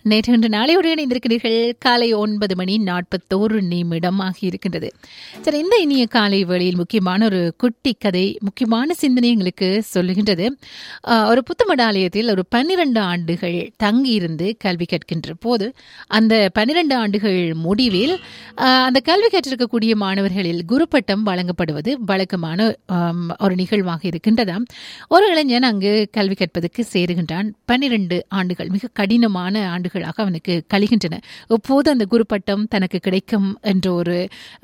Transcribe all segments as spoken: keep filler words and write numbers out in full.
நேற்று இன்று நாளையோடு இணைந்திருக்கிறீர்கள். காலை ஒன்பது மணி நாற்பத்தோரு நிமிடம் ஆகி இருக்கின்றது. சரி, இந்த இனிய காலை வேளையில் முக்கியமான ஒரு குட்டி கதை, முக்கியமான சிந்தனை எங்களுக்கு சொல்லுகின்றது. ஒரு புத்தமட ஆலயத்தில் ஒரு பன்னிரண்டு ஆண்டுகள் தங்கியிருந்து கல்வி கற்கின்ற போது அந்த பன்னிரண்டு ஆண்டுகள் முடிவில் அந்த கல்வி கற்றிருக்கக்கூடிய மாணவர்களில் குரு பட்டம் வழங்கப்படுவது வழக்கமான ஒரு நிகழ்வாக இருக்கின்றதாம். ஒரு இளைஞன் அங்கு கல்வி கற்பதற்கு சேருகின்றான். பன்னிரண்டு ஆண்டுகள் மிக கடினமான ஆண்டுகளாக அவனுக்கு கழிகின்றன. எப்போது அந்த குரு பட்டம் தனக்கு கிடைக்கும் என்ற ஒரு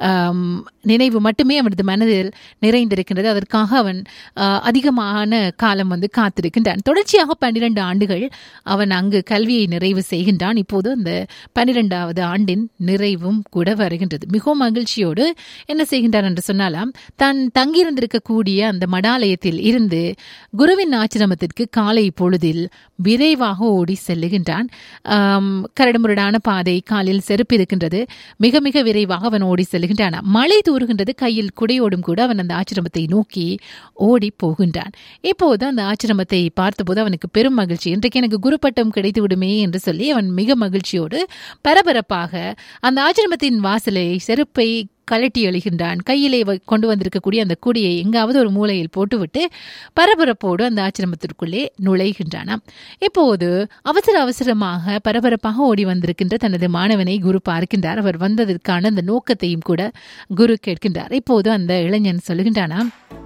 நினைவு மட்டுமே அவனது மனதில் நிறைந்திருக்கின்றது. அதற்காக அவன் அதிகமான காலம் வந்து காத்திருக்கின்றான். தொடர்ச்சியாக பன்னிரண்டு ஆண்டுகள் அவன் அங்கு கல்வியை நிறைவு செய்கின்றான். இப்போது அந்த பன்னிரெண்டாவது ஆண்டின் நிறைவும் கூட வருகின்றது. மிகவும் மகிழ்ச்சியோடு என்ன செய்கின்றான் என்று சொன்னாலாம், தான் தங்கியிருந்திருக்கக்கூடிய அந்த மடாலயத்தில் இருந்து குருவின் ஆசிரமத்திற்கு காலை பொழுதில் விரைவாக ஓடி செல்லுகின்றான். கரடுமுரடான பாதை, காலில் செருப்பு இருக்கின்றது. மிக மிக விரைவாக அவன் ஓடி செல்லுகின்றான். மழை தூறுகின்றது. கையில் குடையோடும் கூட அவன் அந்த ஆசிரமத்தை நோக்கி ஓடி போகின்றான். இப்போது அந்த ஆசிரமத்தை பார்த்தபோது அவனுக்கு பெரும் மகிழ்ச்சி. இன்றைக்கு எனக்கு குரு பட்டம் கிடைத்து விடுமே என்று சொல்லி அவன் மிக மகிழ்ச்சியோடு பரபரப்பாக அந்த ஆசிரமத்தின் வாசலை செருப்பை கலட்டி எழுகின்றான். கையிலே கொண்டு வந்திருக்கக்கூடிய அந்த குடியை எங்காவது ஒரு மூலையில் போட்டுவிட்டு பரபரப்போடு அந்த ஆசிரமத்திற்குள்ளே நுழைகின்றானாம். இப்போது அவசர அவசரமாக பரபரப்பாக ஓடி வந்திருக்கின்ற தனது மாணவனை குரு பார்க்கின்றார். அவர் வந்ததற்கான அந்த நோக்கத்தையும் கூட குரு கேட்கின்றார். இப்போது அந்த இளைஞன் சொல்லுகின்றானாம்,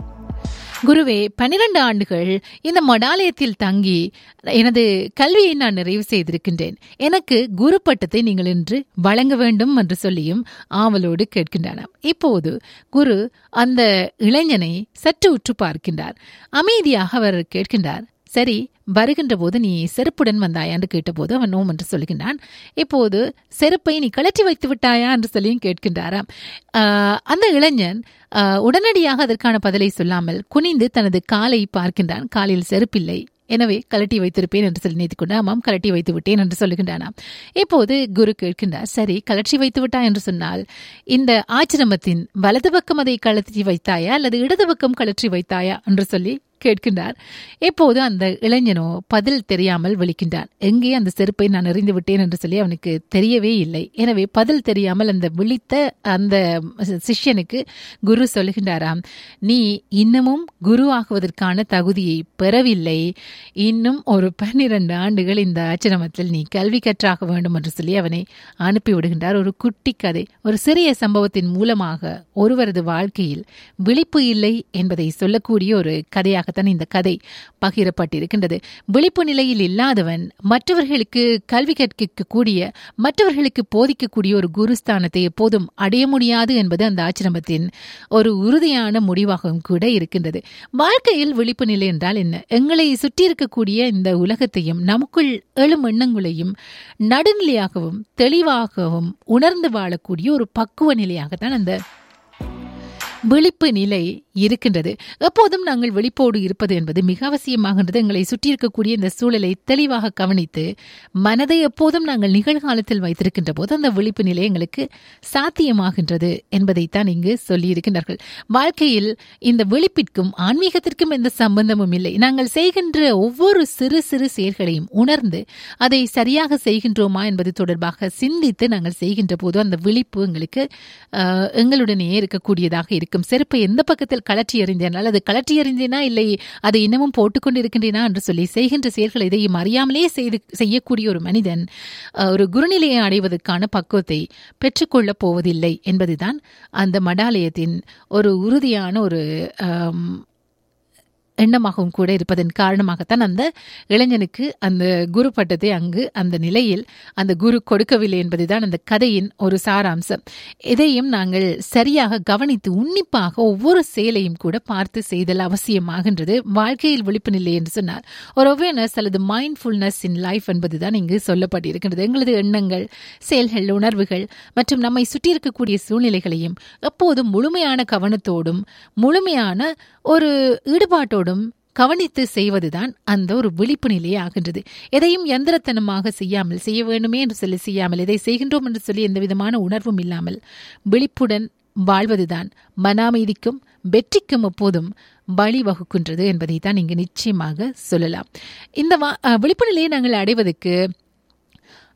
குருவே, பன்னிரண்டு ஆண்டுகள் இந்த மடாலயத்தில் தங்கி எனது கல்வியை நான் நிறைவு செய்திருக்கின்றேன். எனக்கு குரு பட்டத்தை நீங்கள் இன்று வழங்க வேண்டும் என்று சொல்லியும் ஆவலோடு கேட்கின்றானாம். இப்போது குரு அந்த இளைஞனை சற்று உற்று பார்க்கின்றார். அமைதியாக அவர் கேட்கின்றார், சரி, வருகின்ற போது நீ செருப்புடன் வந்தாயா என்று கேட்டபோது அவன் நோம் என்று சொல்கின்றான். இப்போது செருப்பை நீ கழற்றி வைத்து விட்டாயா என்று சொல்லியும் கேட்கின்றாராம். அந்த இளைஞன் உடனடியாக அதற்கான பதிலை சொல்லாமல் குனிந்து தனது காலை பார்க்கின்றான். காலில் செருப்பில்லை, எனவே கலட்டி வைத்திருப்பேன் என்று சொல்லி நினைத்துக் கொண்டு ஆமாம், கலட்டி வைத்து விட்டேன் என்று சொல்லுகின்றானாம். இப்போது குரு கேட்கின்றார், சரி, கலற்றி வைத்து விட்டா என்று சொன்னால் இந்த ஆசிரமத்தின் வலது பக்கம் அதை கலற்றி வைத்தாயா அல்லது இடது பக்கம் கலற்றி வைத்தாயா என்று சொல்லி கேட்கின்றார். இப்போது அந்த இளைஞனோ பதில் தெரியாமல் விழிக்கின்றான். எங்கே அந்த செருப்பை நான் எறிந்து விட்டேன் என்று சொல்லி அவனுக்கு தெரியவே இல்லை. எனவே பதில் தெரியாமல் அந்த விழித்த அந்த சிஷ்யனுக்கு குரு சொல்லுகின்றாராம், நீ இன்னமும் குரு ஆகுவதற்கான தகுதியை பெறவில்லை. இன்னும் ஒரு பன்னிரண்டு ஆண்டுகள் இந்த ஆசிரமத்தில் நீ கல்வி கற்றாக வேண்டும் என்று சொல்லி அவனை அனுப்பிவிடுகின்றார். ஒரு குட்டி கதை, ஒரு சிறிய சம்பவத்தின் மூலமாக ஒருவரது வாழ்க்கையில் விழிப்பு இல்லை என்பதை சொல்லக்கூடிய ஒரு கதையாக தான் இந்த கதை பகிரப்பட்டிருக்கின்றது. விழிப்பு நிலையில் இல்லாதவன் மற்றவர்களுக்கு கல்வி கற்கக்கூடிய, மற்றவர்களுக்கு போதிக்கக்கூடிய ஒரு குருஸ்தானத்தை எப்போதும் அடைய முடியாது என்பது அந்த ஆசிரமத்தின் ஒரு உறுதியான முடிவாகவும் கூட இருக்கின்றது. வாழ்க்கையில் விழிப்பு நிலை என்றால் என்ன? எங்களை சுற்றி இருக்கக்கூடிய இந்த உலகத்தையும் நமக்குள் எழும் எண்ணங்களையும் நடுநிலையாகவும் தெளிவாகவும் உணர்ந்து வாழக்கூடிய ஒரு பக்குவ நிலையாகத்தான் அந்த விழிப்பு நிலை இருக்கின்றது. எப்போதும் நாங்கள் விழிப்போடு இருப்பது என்பது மிக அவசியமாகின்றது. எங்களை சுற்றி இருக்கக்கூடிய இந்த சூழலை தெளிவாக கவனித்து மனதை எப்போதும் நாங்கள் நிகழ்காலத்தில் வைத்திருக்கின்ற போது அந்த விழிப்பு நிலை எங்களுக்கு சாத்தியமாகின்றது என்பதைத்தான் இங்கு சொல்லியிருக்கின்றார்கள். வாழ்க்கையில் இந்த விழிப்பிற்கும் ஆன்மீகத்திற்கும் எந்த சம்பந்தமும் இல்லை. நாங்கள் செய்கின்ற ஒவ்வொரு சிறு சிறு செயல்களையும் உணர்ந்து அதை சரியாக செய்கின்றோமா என்பது தொடர்பாக சிந்தித்து நாங்கள் செய்கின்ற போது அந்த விழிப்பு எங்களுக்கு எங்களுடனே இருக்கக்கூடியதாக இருக்கும். செருப்பை எந்த பக்கத்தில் கலற்றி எறிந்தேன் அல்லது கலற்றி எறிந்தேனா இல்லை அதை இன்னமும் போட்டுக்கொண்டு இருக்கின்றேனா என்று சொல்லி செய்கின்ற செயல்கள் இதையும் அறியாமலே செய்து செய்யக்கூடிய ஒரு மனிதன் ஒரு குருநிலையை அடைவதற்கான பக்குவத்தை பெற்றுக்கொள்ளப் போவதில்லை என்பதுதான் அந்த மடாலயத்தின் ஒரு உறுதியான ஒரு எண்ணமாகவும் கூட இருப்பதன் காரணமாகத்தான் அந்த இளைஞனுக்கு அந்த குரு பட்டத்தை அங்கு அந்த நிலையில் அந்த குரு கொடுக்கவில்லை என்பதுதான் அந்த கதையின் ஒரு சாராம்சம். இதையும் நாங்கள் சரியாக கவனித்து உன்னிப்பாக ஒவ்வொரு செயலையும் கூட பார்த்து செய்தல் அவசியமாகின்றது. வாழ்க்கையில் விழிப்பு நிலை என்று சொன்னார் ஒரு அவேர்னஸ் அல்லது மைண்ட்ஃபுல்னஸ் இன் லைஃப் என்பதுதான் இங்கு சொல்லப்பட்டிருக்கின்றது. எங்களது எண்ணங்கள், செயல்கள், உணர்வுகள் மற்றும் நம்மை சுற்றி இருக்கக்கூடிய சூழ்நிலைகளையும் எப்போதும் முழுமையான கவனத்தோடும் முழுமையான ஒரு ஈடுபாட்டோடும் கவனித்து செய்வதுதான் அந்த ஒரு விழிப்பு நிலையே ஆகின்றது. எதையும் எந்திரத்தனமாக செய்யாமல், செய்ய வேண்டுமே என்று சொல்லி செய்யாமல், எதை செய்கின்றோம் என்று சொல்லி எந்த விதமான உணர்வும் இல்லாமல் விழிப்புடன் வாழ்வதுதான் மன அமைதிக்கும் வெற்றிக்கும் எப்போதும் வழிவகுக்கின்றது என்பதை தான் இங்கு நிச்சயமாக சொல்லலாம். இந்த விழிப்பு நிலையை நாங்கள் அடைவதற்கு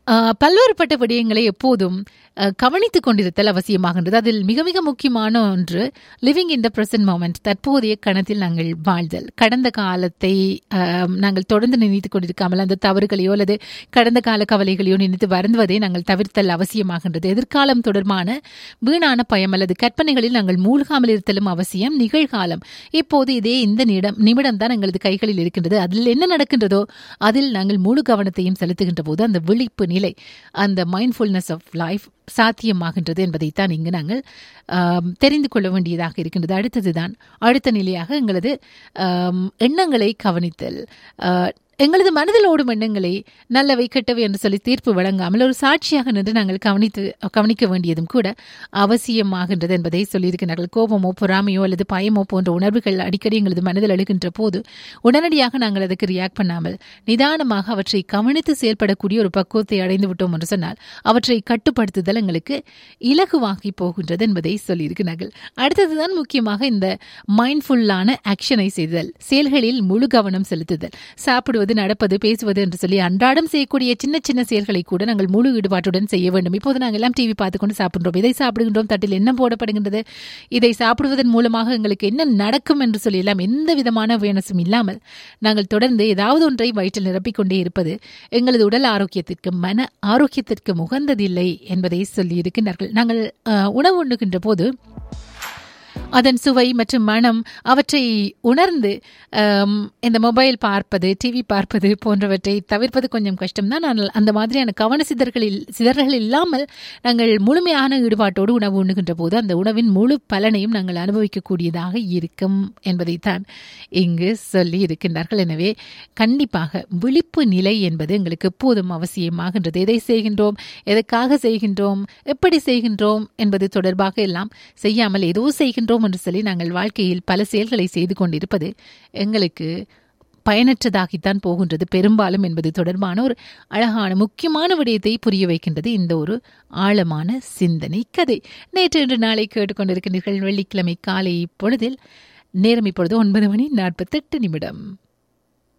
ஆஹ் பல்வேறுபட்ட விடயங்களை எப்போதும் அஹ், கவனித்துக் கொண்டிருத்தல் அவசியமாகின்றது. அதில் மிக மிக முக்கியமான ஒன்று living in the present moment, தற்போதைய கணத்தில் நாங்கள் வாழ்தல். கடந்த காலத்தை ஆஹ், நாங்கள் தொடர்ந்து நினைத்துக் கொண்டிருக்காமல் அந்த தவறுகளையோ அல்லது கடந்த கால கவலைகளையோ நினைத்து வருந்துவதை நாங்கள் தவிர்த்தல் அவசியமாகின்றது. எதிர்காலம் தொடர்பான வீணான பயம் அல்லது கற்பனைகளில் நாங்கள் மூழ்காமல் இருத்தலும் அவசியம். நிகழ்காலம் இப்போது இதே இந்த நிமிடம் நிமிடம் தான் எங்களது கைகளில் இருக்கின்றது. அதில் என்ன நடக்கின்றதோ அதில் நாங்கள் முழு கவனத்தையும் செலுத்துகின்ற போது அந்த விழிப்பு நிலை, அந்த மைண்ட்ஃபுல்னஸ் ஆஃப் லைஃப் சாத்தியமாகின்றது என்பதைத்தான் இங்கு நாங்கள் ஆம், தெரிந்து கொள்ள வேண்டியதாக இருக்கின்றது. அடுத்ததுதான் அடுத்த நிலையாக எங்களது ஆம், எண்ணங்களை கவனித்தல். ஆ, எங்களது மனதில் ஓடும் எண்ணங்களை நல்லவை கெட்டவை என்று சொல்லி தீர்ப்பு வழங்காமல் ஒரு சாட்சியாக நின்று நாங்கள் கவனித்து கவனிக்க வேண்டியதும் கூட அவசியமாகின்றது என்பதை சொல்லியிருக்கிறார்கள். கோபமோ பொறாமையோ அல்லது பயமோ போன்ற உணர்வுகள் அடிக்கடி எங்களது மனதில் எழுகின்ற போது உடனடியாக நாங்கள் அதுக்கு ரியாக்ட் பண்ணாமல் நிதானமாக அவற்றை கவனித்து செயல்படக்கூடிய ஒரு பக்குவத்தை அடைந்து விட்டோம் என்று சொன்னால் அவற்றை கட்டுப்படுத்துதல் எங்களுக்கு இலகுவாகி போகின்றது என்பதை சொல்லியிருக்கிறார்கள். அடுத்ததுதான் முக்கியமாக இந்த மைண்ட்ஃபுல்லான ஆக்ஷனை செய்தல், செயல்களில் முழு கவனம் செலுத்துதல். சாப்பிடுவது, நடப்பது, பேசுவது என்று சொல்லி அன்றாடம் செய்யக்கூடிய சின்ன சின்ன செயல்களை கூட நாங்கள் முழு ஈடுபாட்டுடன் செய்ய வேண்டும். இப்போது நாங்கள் எல்லாம் டிவி பார்த்துக்கொண்டு சாப்பிடுறோம், இதை சாப்பிடுகின்றோம், தட்டில் என்ன போடப்படுகின்றது, இதை சாப்பிடுவதன் மூலமாக எங்களுக்கு என்ன நடக்கும் என்று சொல்லி எல்லாம் எந்த விதமான அவேர்னஸும் இல்லாமல் நாங்கள் தொடர்ந்து ஏதாவது ஒன்றை வயிற்றில் நிரப்பிக்கொண்டே இருப்பது எங்களது உடல் ஆரோக்கியத்திற்கு மன ஆரோக்கியத்திற்கு உகந்ததில்லை என்பதை சொல்லியிருக்கிறார்கள். நாங்கள் அஹ், உணவு உண்ணுகின்ற போது அதன் சுவை மற்றும் மனம் அவற்றை உணர்ந்து ஆம், இந்த மொபைல் பார்ப்பது, டிவி பார்ப்பது போன்றவற்றை தவிர்ப்பது கொஞ்சம் கஷ்டம்தான். ஆனால் அந்த மாதிரியான கவன சிதறல்களில் சிதறல்கள் இல்லாமல் நாங்கள் முழுமையான ஈடுபாட்டோடு உணவு உண்ணுகின்ற போது அந்த உணவின் முழு பலனையும் நாங்கள் அனுபவிக்கக்கூடியதாக இருக்கும் என்பதைத்தான் இங்கு சொல்லி இருக்கின்றார்கள். எனவே கண்டிப்பாக விழிப்பு நிலை என்பது எங்களுக்கு எப்போதும் அவசியமாகின்றது. எதை செய்கின்றோம், எதற்காக செய்கின்றோம், எப்படி செய்கின்றோம் என்பது தொடர்பாக எல்லாம் செய்யாமல் ஏதோ செய்கின்றோம் என்று சொல்லி நாங்கள் வாழ்க்கையில் பல செயல்களை செய்து கொண்டிருப்பது எங்களுக்கு பயனற்றதாகித்தான் போகின்றது பெரும்பாலும் என்பது தொடர்பான ஒரு அழகான முக்கியமான விடயத்தை புரிய வைக்கின்றது இந்த ஒரு ஆழமான சிந்தனை கதை. நேற்று இன்று நாளை கேட்டுக்கொண்டிருக்கின்றீர்கள். வெள்ளிக்கிழமை காலை பொழுதில் நேரம் இப்பொழுது ஒன்பது மணி நாற்பத்தெட்டு நிமிடம்.